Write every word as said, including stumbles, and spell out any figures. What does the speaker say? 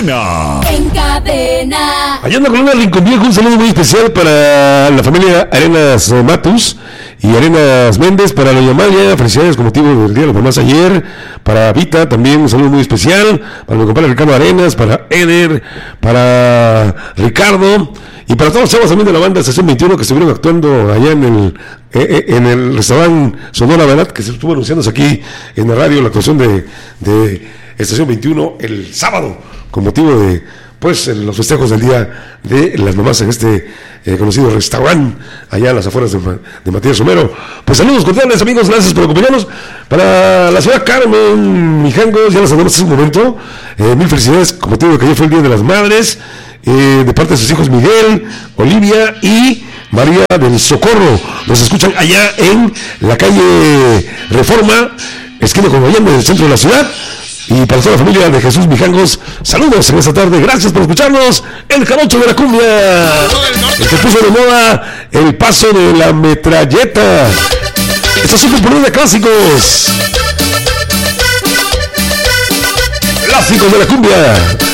cadena. En cadena. Allá en la colonia Rincón Viejo, un saludo muy especial para la familia Arenas Matus y Arenas Méndez, para Doña Maya, felicidades con motivo del Día de las Mamás ayer, para Vita también un saludo muy especial, para mi compadre Ricardo Arenas, para Eder, para Ricardo y para todos los chavos también de la banda Estación veintiuno que estuvieron actuando allá en el eh, en el restaurante Sonora, ¿verdad? Que se estuvo anunciándose aquí en la radio la actuación de, de Estación veintiuno el sábado con motivo de pues los festejos del Día de las Mamás en este eh, conocido restaurante allá en las afueras de, de Matías Romero. Pues saludos cordiales amigos, gracias por acompañarnos. Para la ciudad Carmen Mijangos, ya las saludamos hace un momento, eh, mil felicidades con motivo de que ayer fue el Día de las Madres, eh, de parte de sus hijos Miguel, Olivia y María del Socorro. Nos escuchan allá en la calle Reforma, esquina con Guayán, del centro de la ciudad. Y para toda la familia de Jesús Mijangos, saludos en esta tarde, gracias por escucharnos. El jarocho de la cumbia, el que puso de moda el paso de la metralleta. Esta es su temporada de clásicos. Clásicos de la cumbia.